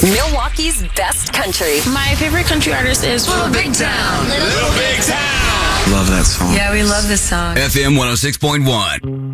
Milwaukee's best country. My favorite country artist is Little Big Town. Little Big Town. Love that song. Yeah, we love this song. FM 106.1.